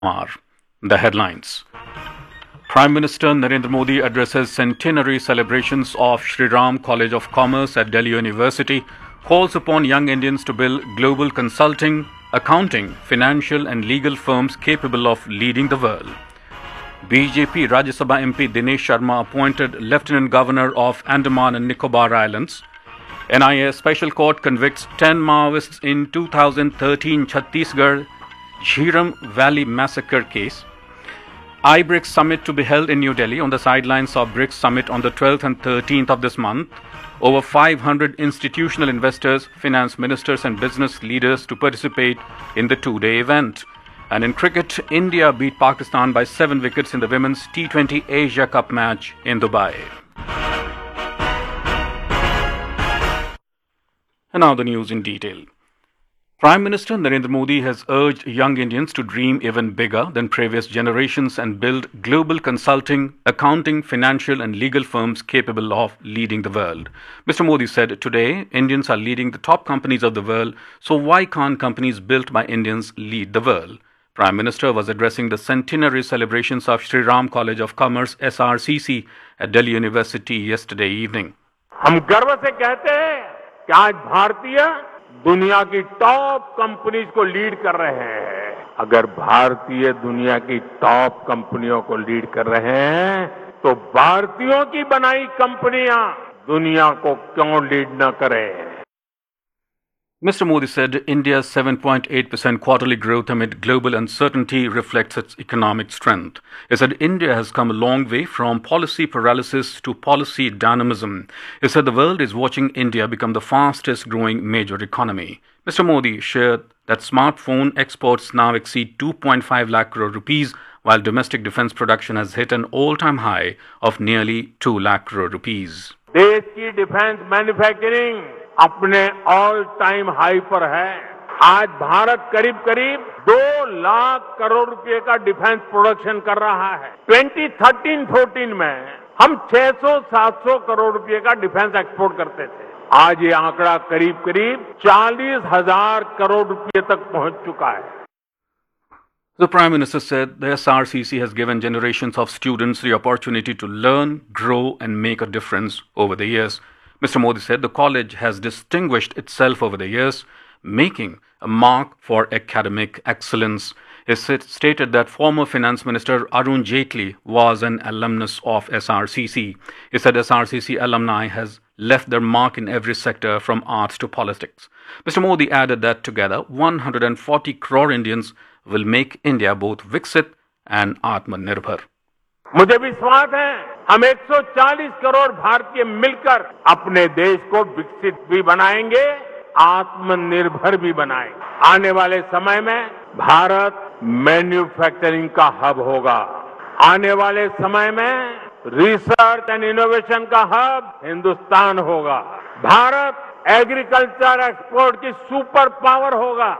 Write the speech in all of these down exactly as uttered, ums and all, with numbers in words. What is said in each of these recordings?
are the headlines. Prime Minister Narendra Modi addresses centenary celebrations of Shri Ram College of Commerce at Delhi University, calls upon young Indians to build global consulting, accounting, financial and legal firms capable of leading the world. B J P Rajya Sabha M P Dinesh Sharma appointed Lieutenant Governor of Andaman and Nicobar Islands. N I A Special Court convicts ten Maoists in two thousand thirteen Chhattisgarh Jhiram Valley Massacre case. I BRICS Summit to be held in New Delhi on the sidelines of BRICS Summit on the twelfth and thirteenth of this month. Over five hundred institutional investors, finance ministers and business leaders to participate in the two-day event. And in cricket, India beat Pakistan by seven wickets in the Women's T twenty Asia Cup match in Dubai. And now the news in detail. Prime Minister Narendra Modi has urged young Indians to dream even bigger than previous generations and build global consulting, accounting, financial and legal firms capable of leading the world. Mister Modi said, today, Indians are leading the top companies of the world, so why can't companies built by Indians lead the world? Prime Minister was addressing the centenary celebrations of Shri Ram College of Commerce S R C C at Delhi University yesterday evening. हम गर्व से कहते हैं कि आज भारतीय दुनिया की टॉप कंपनीज को लीड कर रहे हैं। अगर भारतीय दुनिया की टॉप कंपनियों को लीड कर रहे हैं तो भारतीयों की बनाई कंपनियां दुनिया को क्यों लीड न करें? Mister Modi said India's seven point eight percent quarterly growth amid global uncertainty reflects its economic strength. He said India has come a long way from policy paralysis to policy dynamism. He said the world is watching India become the fastest growing major economy. Mister Modi shared that smartphone exports now exceed two point five lakh crore rupees, while domestic defense production has hit an all-time high of nearly two lakh crore rupees. देश की defence manufacturing अपने all time high पर है। आज भारत करीब करीब दो लाख करोड़ रुपए का डिफेंस प्रोडक्शन कर रहा है। ट्वेंटी थर्टीन फोर्टीन में हम छह सौ सात सौ करोड़ रुपए का डिफेंस एक्सपोर्ट करते थे। आज ये आंकड़ा करीब करीब चालीस हजार करोड़ रुपए तक पहुंच चुका है। The Prime Minister said the S R C C has given generations of students the opportunity to learn, grow and make a difference over the years. Mister Modi said the college has distinguished itself over the years, making a mark for academic excellence. He stated that former Finance Minister Arun Jaitley was an alumnus of S R C C. He said S R C C alumni has left their mark in every sector from arts to politics. Mister Modi added that together one hundred forty crore Indians will make India both Viksit and Atmanirbhar. मुझे विश्वास है हम एक सौ चालीस करोड़ भारतीय मिलकर अपने देश को विकसित भी बनाएंगे, आत्मनिर्भर भी बनाएंगे। आने वाले समय में भारत मैन्युफैक्चरिंग का हब होगा। आने वाले समय में रिसर्च एंड इनोवेशन का हब हिंदुस्तान होगा। भारत एग्रीकल्चर एक्सपोर्ट की सुपर पावर होगा।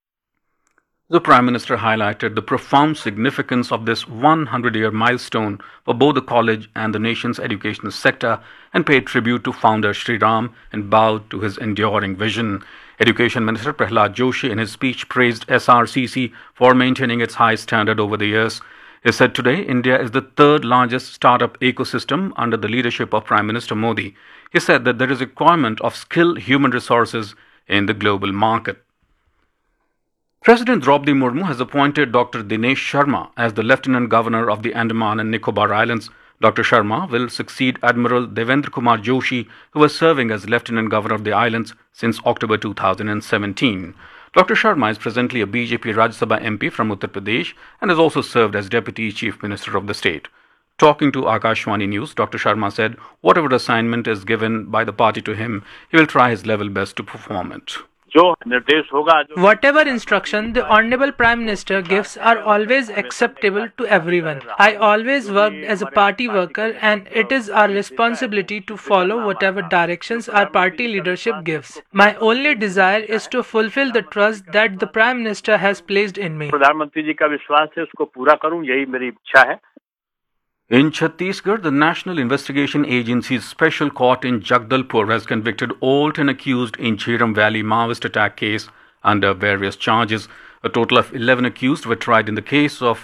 The Prime Minister highlighted the profound significance of this one hundred year milestone for both the college and the nation's educational sector and paid tribute to founder Shri Ram and bowed to his enduring vision. Education Minister Prahlad Joshi in his speech praised S R C C for maintaining its high standard over the years. He said today India is the third largest startup ecosystem under the leadership of Prime Minister Modi. He said that there is a requirement of skilled human resources in the global market. President Draupadi Murmu has appointed Doctor Dinesh Sharma as the Lieutenant Governor of the Andaman and Nicobar Islands. Doctor Sharma will succeed Admiral Devendra Kumar Joshi, who was serving as Lieutenant Governor of the islands since October two thousand seventeen. Doctor Sharma is presently a B J P Rajya Sabha M P from Uttar Pradesh and has also served as Deputy Chief Minister of the state. Talking to Akashvani News, Doctor Sharma said whatever assignment is given by the party to him, he will try his level best to perform it. Whatever instruction the Honorable Prime Minister gives are always acceptable to everyone. I always worked as a party worker and it is our responsibility to follow whatever directions our party leadership gives. My only desire is to fulfill the trust that the Prime Minister has placed in me. In Chhattisgarh, the National Investigation Agency's Special Court in Jagdalpur has convicted all ten accused in Jhiram Valley Maoist attack case under various charges. A total of eleven accused were tried in the case of